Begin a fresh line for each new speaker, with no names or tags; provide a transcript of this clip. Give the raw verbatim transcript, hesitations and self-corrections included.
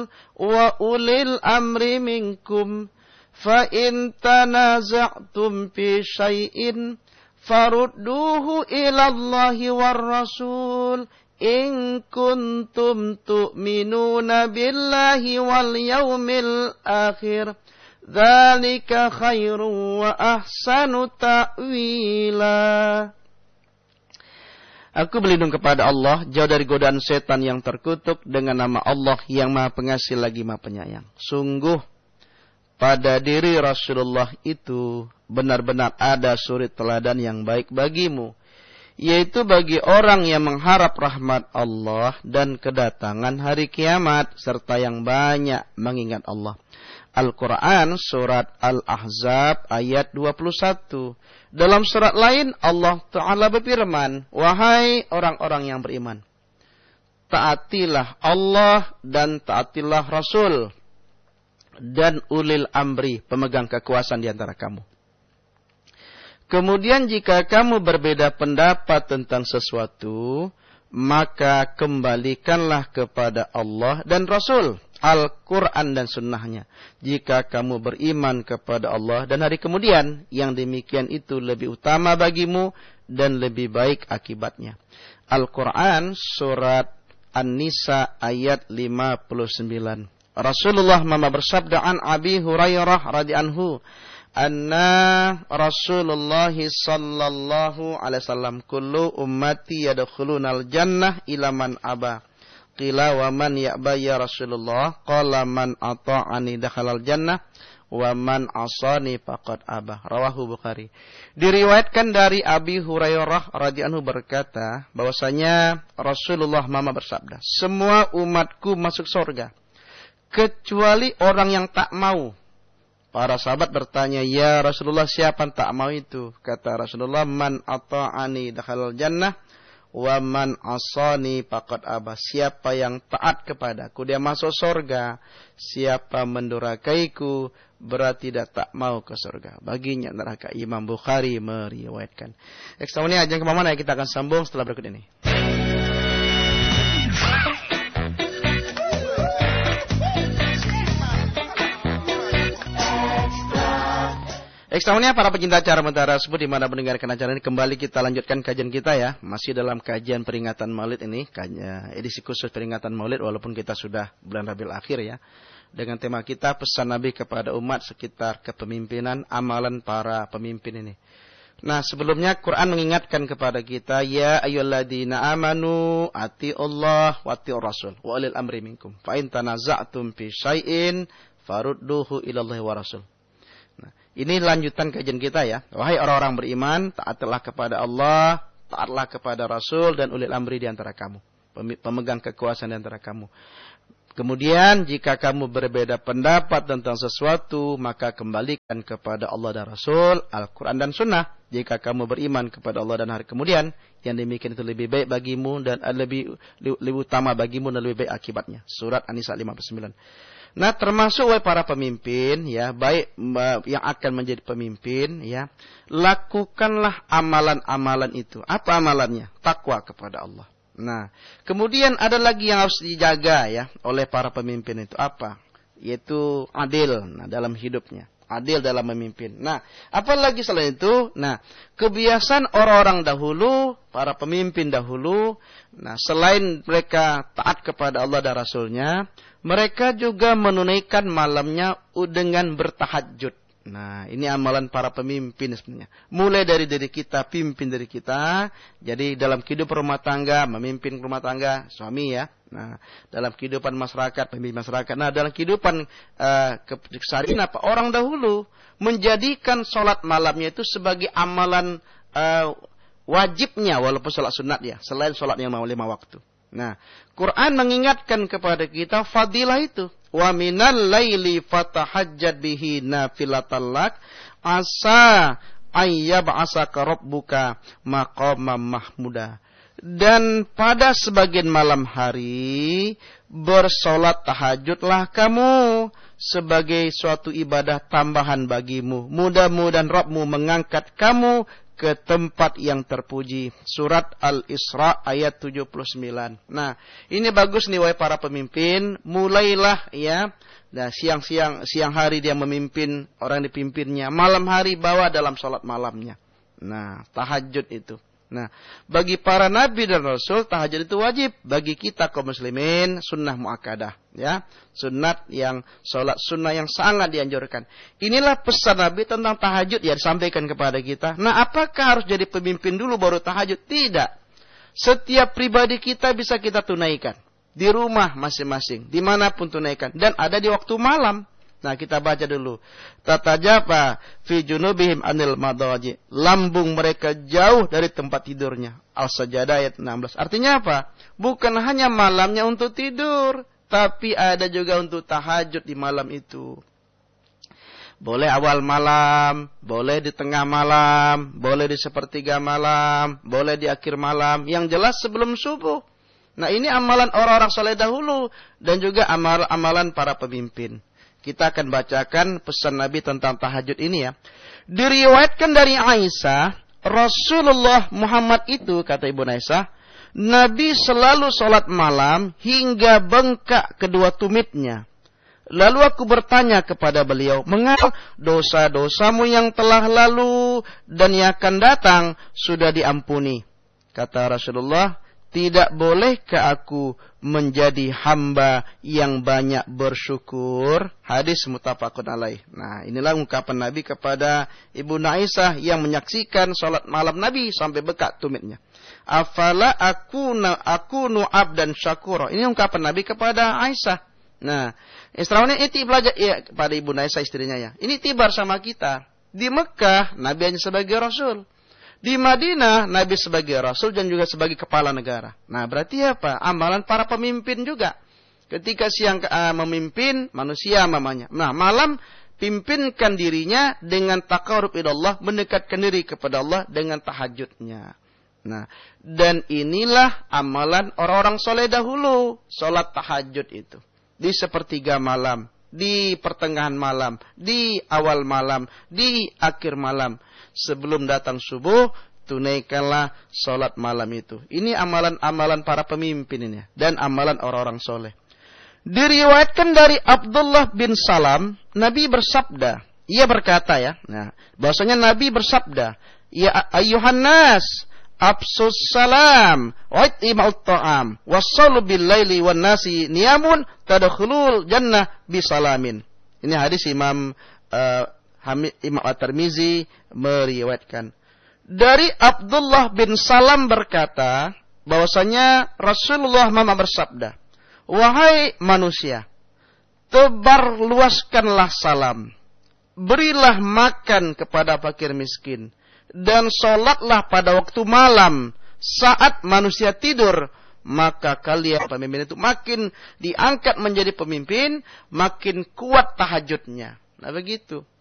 wa ulil amri minkum fa in tanaza'tum fi syai'in farudduhu ila Allahi war Rasul in kuntum tu'minuna billahi wal yaumil akhir dzalika khairun wa ahsanu ta'wila. Aku berlindung kepada Allah jauh dari godaan setan yang terkutuk dengan nama Allah yang Maha Pengasih lagi Maha Penyayang. Sungguh pada diri Rasulullah itu benar-benar ada suri teladan yang baik bagimu, yaitu bagi orang yang mengharap rahmat Allah dan kedatangan hari kiamat, serta yang banyak mengingat Allah. Al-Quran surat Al-Ahzab ayat dua puluh satu. Dalam surat lain Allah Ta'ala berfirman, wahai orang-orang yang beriman, taatilah Allah dan taatilah Rasul dan ulil amri, pemegang kekuasaan di antara kamu. Kemudian jika kamu berbeda pendapat tentang sesuatu, maka kembalikanlah kepada Allah dan Rasul, Al-Quran dan sunnahnya. Jika kamu beriman kepada Allah dan hari kemudian, yang demikian itu lebih utama bagimu dan lebih baik akibatnya. Al-Quran surat An-Nisa ayat lima puluh sembilan. Rasulullah mama bersabda an Abi Hurairah radhiyallahu anna Rasulullah sallallahu alaihi wasallam kullu ummati yadkhulunal jannah ila man aba. Qila wa man ya'ba ya Rasulullah? Qala man ata'ani dakhalal jannah wa man asani faqad aba. Rawahu Bukhari. Diriwayatkan dari Abi Hurairah radhiyallahu berkata bahwasanya Rasulullah mama bersabda, semua umatku masuk surga kecuali orang yang tak mau. Para sahabat bertanya, ya Rasulullah, siapa yang tak mau itu? Kata Rasulullah, man ata'ani dakhalal jannah wa man asani faqad aba. Siapa yang taat kepadaku dia masuk surga, siapa mendurakaiku berarti dia tak mau ke surga, baginya neraka. Imam Bukhari meriwayatkan. Ekstramunia ajang kemana ya, kita akan sambung setelah berikut ini. Ekstramunia para pecinta acara Mutiara Tersebut di mana mendengarkan acara ini, kembali kita lanjutkan kajian kita ya. Masih dalam kajian peringatan Maulid ini, edisi khusus peringatan Maulid walaupun kita sudah bulan Rabiul Akhir ya. Dengan tema kita pesan Nabi kepada umat sekitar kepemimpinan, amalan para pemimpin ini. Nah, sebelumnya Quran mengingatkan kepada kita, ya ayyuhalladzina amanu atiullah wa atiur rasul wa ulil amri minkum. Fa in tanaza'tum fi syai'in farudduhu ilallahi wa rasul. Nah, ini lanjutan kajian kita ya. Wahai orang-orang beriman, taatlah kepada Allah, taatlah kepada Rasul dan ulil amri di antara kamu, pemegang kekuasaan di antara kamu. Kemudian jika kamu berbeda pendapat tentang sesuatu, maka kembalikan kepada Allah dan Rasul, Al-Quran dan Sunnah. Jika kamu beriman kepada Allah dan hari kemudian, yang demikian itu lebih baik bagimu dan lebih lebih utama bagimu dan lebih baik akibatnya. Surat An-Nisa lima puluh sembilan. Nah, termasuk wahai para pemimpin ya, baik yang akan menjadi pemimpin ya, lakukanlah amalan-amalan itu. Apa amalannya? Takwa kepada Allah. Nah, kemudian ada lagi yang harus dijaga ya oleh para pemimpin itu apa? Yaitu adil nah, dalam hidupnya, adil dalam memimpin. Nah, apalagi selain itu? Nah, kebiasaan orang-orang dahulu, para pemimpin dahulu, nah selain mereka taat kepada Allah dan Rasulnya, mereka juga menunaikan malamnya dengan bertahajud. Nah, ini amalan para pemimpin sebenarnya. Mulai dari diri kita, pimpin diri kita. Jadi dalam kehidupan rumah tangga, memimpin rumah tangga, suami ya. Nah, dalam kehidupan masyarakat, pemimpin masyarakat. Nah, dalam kehidupan uh, keseharian apa? Orang dahulu menjadikan sholat malamnya itu sebagai amalan uh, wajibnya, walaupun sholat sunat ya. Selain sholat yang mau lima waktu. Nah, Quran mengingatkan kepada kita fadilah itu. Wa minal laili fatahajjad bihi nafilatan lak asa ayyab'asaka rabbuka maqaman mahmuda. Dan pada sebagian malam hari bersolat tahajudlah kamu sebagai suatu ibadah tambahan bagimu. Mudah-mudahan Rabbmu mengangkat kamu ke tempat yang terpuji. Surat Al-Isra ayat tujuh puluh sembilan. Nah, ini bagus nih wahai para pemimpin, mulailah ya. Nah, siang-siang siang hari dia memimpin, orang dipimpinnya, malam hari bawa dalam salat malamnya. Nah, tahajud itu. Nah, bagi para nabi dan rasul tahajud itu wajib. Bagi kita kaum muslimin sunnah muakkadah, ya. Sunnat yang salat sunnah yang sangat dianjurkan. Inilah pesan Nabi tentang tahajud ya disampaikan kepada kita. Nah, apakah harus jadi pemimpin dulu baru tahajud? Tidak. Setiap pribadi kita bisa kita tunaikan di rumah masing-masing, dimanapun tunaikan, dan ada di waktu malam. Nah, kita baca dulu. Tatajaba fi junubihim anil madaji. Lambung mereka jauh dari tempat tidurnya. Al-Sajdah ayat enam belas. Artinya apa? Bukan hanya malamnya untuk tidur, tapi ada juga untuk tahajud di malam itu. Boleh awal malam, boleh di tengah malam, boleh di sepertiga malam, boleh di akhir malam. Yang jelas sebelum subuh. Nah, ini amalan orang-orang saleh dahulu dan juga amal-amalan para pemimpin. Kita akan bacakan pesan Nabi tentang tahajud ini ya. Diriwayatkan dari Aisyah, Rasulullah Muhammad itu, kata Ibu Aisyah, Nabi selalu sholat malam hingga bengkak kedua tumitnya. Lalu aku bertanya kepada beliau, mengapa dosa-dosamu yang telah lalu dan yang akan datang sudah diampuni? Kata Rasulullah, tidak bolehkah aku menjadi hamba yang banyak bersyukur? Hadis muttafaqun alaih. Nah, inilah ungkapan Nabi kepada Ibu Aisyah yang menyaksikan salat malam Nabi sampai bekak tumitnya. Afala akuna akunu abdan syakura. Ini ungkapan Nabi kepada Aisyah. Nah, istilahnya ini belajar ya kepada Ibu Aisyah istrinya ya. Ini tibar sama kita. Di Mekah Nabi hanya sebagai rasul. Di Madinah, Nabi sebagai Rasul dan juga sebagai kepala negara. Nah, berarti apa? Amalan para pemimpin juga. Ketika siang uh, memimpin, manusia mamanya. Nah, malam, pimpinkan dirinya dengan taqarrub ila Allah, mendekatkan diri kepada Allah dengan tahajudnya. Nah, dan inilah amalan orang-orang soleh dahulu. Salat tahajud itu. Di sepertiga malam, di pertengahan malam, di awal malam, di akhir malam. Sebelum datang subuh, tunaikanlah sholat malam itu. Ini amalan-amalan para pemimpin ini. Dan amalan orang-orang soleh. Diriwayatkan dari Abdullah bin Salam, Nabi bersabda. Ia berkata ya. Nah, bahwasanya Nabi bersabda. Ya ayyuhan nas, absus salam, wa'it'ima'ut ta'am, wassalu bil laili wan nasi niyamun, tadkhulul jannah bisalamin. Ini hadis Imam uh, Imam At-Tirmizi meriwayatkan. Dari Abdullah bin Salam berkata, bahwasanya Rasulullah Muhammad bersabda, wahai manusia, tebar luaskanlah salam, berilah makan kepada fakir miskin, dan sholatlah pada waktu malam saat manusia tidur, maka kalian pemimpin itu makin diangkat menjadi pemimpin, makin kuat tahajudnya. Nah begitu.